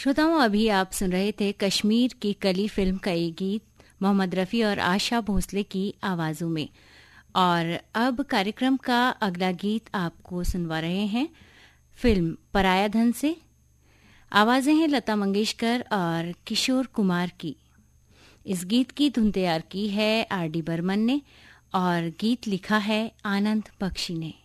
श्रोताओं, अभी आप सुन रहे थे कश्मीर की कली फिल्म का ये गीत मोहम्मद रफ़ी और आशा भोसले की आवाज़ों में। और अब कार्यक्रम का अगला गीत आपको सुनवा रहे हैं फिल्म पराया धन से। आवाज़ें हैं लता मंगेशकर और किशोर कुमार की। इस गीत की धुन तैयार की है आर डी बर्मन ने और गीत लिखा है आनंद बख्शी ने।